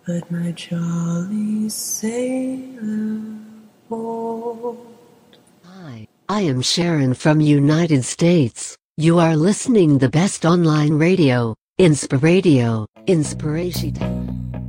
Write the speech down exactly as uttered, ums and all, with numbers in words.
but my jolly sailor bold. Hi, I am Sharon from United States. You are listening the best online radio, Inspiradio, Inspiration.